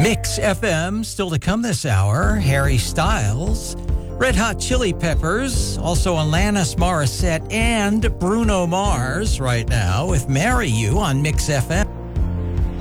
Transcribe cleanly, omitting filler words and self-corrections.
Mix FM, still to come this hour. Harry Styles, Red Hot Chili Peppers, also Alanis Morissette and Bruno Mars right now with Marry You on Mix FM.